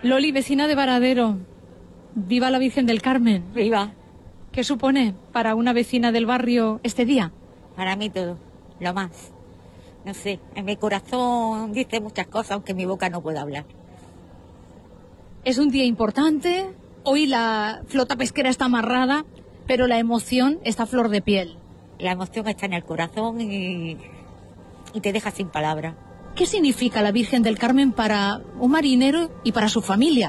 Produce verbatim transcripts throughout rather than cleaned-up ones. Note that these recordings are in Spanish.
Loli, vecina de Varadero, viva la Virgen del Carmen. Viva. ¿Qué supone para una vecina del barrio este día? Para mí todo, lo más. No sé, en mi corazón dice muchas cosas, aunque mi boca no pueda hablar. Es un día importante, hoy la flota pesquera está amarrada, pero la emoción está a flor de piel. La emoción está en el corazón y, y te deja sin palabras. ¿Qué significa la Virgen del Carmen para un marinero y para su familia?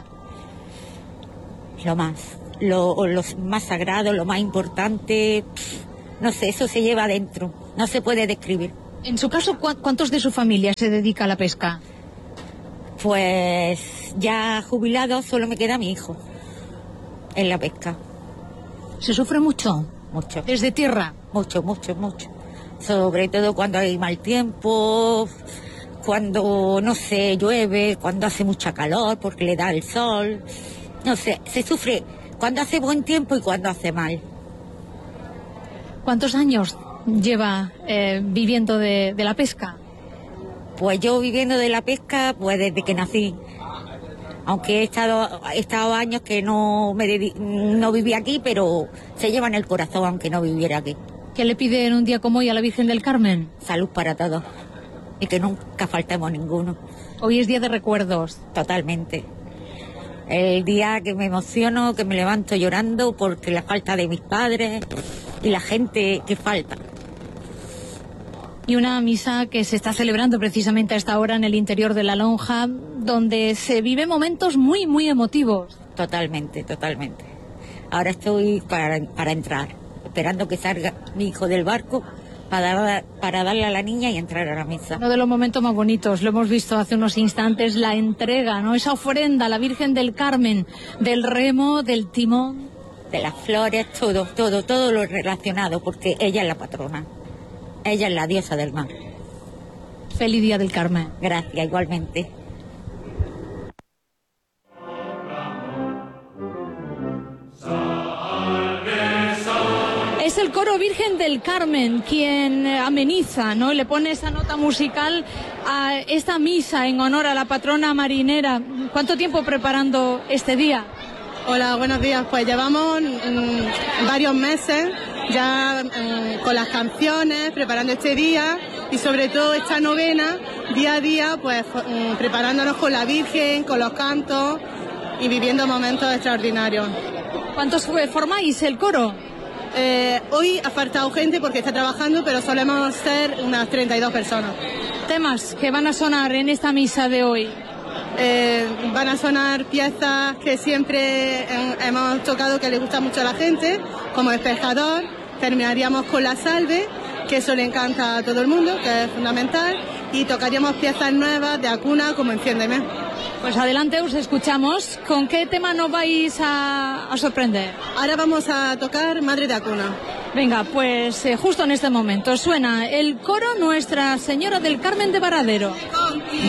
Lo más, lo, lo más sagrado, lo más importante, no sé, eso se lleva adentro, no se puede describir. En su caso, ¿cuántos de su familia se dedica a la pesca? Pues ya jubilado, solo me queda mi hijo en la pesca. ¿Se sufre mucho? Mucho. ¿Desde tierra? Mucho, mucho, mucho. Sobre todo cuando hay mal tiempo, cuando, no sé, llueve, cuando hace mucha calor porque le da el sol. No sé, se sufre cuando hace buen tiempo y cuando hace mal. ¿Cuántos años lleva eh, viviendo de, de la pesca? Pues yo viviendo de la pesca, pues desde que nací. Aunque he estado, he estado años que no, me dedi- no viví aquí, pero se lleva en el corazón aunque no viviera aquí. ¿Qué le pide en un día como hoy a la Virgen del Carmen? Salud para todos y que nunca faltemos ninguno. Hoy es día de recuerdos. Totalmente. El día que me emociono, que me levanto llorando porque la falta de mis padres y la gente que falta. Y una misa que se está celebrando precisamente a esta hora en el interior de la lonja, donde se viven momentos muy, muy emotivos. Totalmente, totalmente. Ahora estoy para, para entrar, esperando que salga mi hijo del barco para, para darle a la niña y entrar a la misa. Uno de los momentos más bonitos, lo hemos visto hace unos instantes, la entrega, ¿no? Esa ofrenda a la Virgen del Carmen, del remo, del timón. De las flores, todo, todo, todo lo relacionado, porque ella es la patrona. Ella es la diosa del mar. Feliz Día del Carmen. Gracias, igualmente. Es el coro Virgen del Carmen quien ameniza, ¿no? Le pone esa nota musical a esta misa en honor a la patrona marinera. ¿Cuánto tiempo preparando este día? Hola, buenos días. Pues llevamos mmm, varios meses ya mmm, con las canciones, preparando este día y sobre todo esta novena, día a día, pues mmm, preparándonos con la Virgen, con los cantos y viviendo momentos extraordinarios. ¿Cuántos formáis el coro? Eh, hoy ha faltado gente porque está trabajando, pero solemos ser unas treinta y dos personas. ¿Temas que van a sonar en esta misa de hoy? Eh, van a sonar piezas que siempre eh, hemos tocado que le gusta mucho a la gente, como El Pescador. Terminaríamos con La Salve, que eso le encanta a todo el mundo, que es fundamental, y tocaríamos piezas nuevas de Acuna, como Enciéndeme. Pues adelante, os escuchamos. ¿Con qué tema nos vais a, a sorprender? Ahora vamos a tocar Madre de Acuna. Venga, pues eh, justo en este momento suena el coro Nuestra Señora del Carmen de Varadero.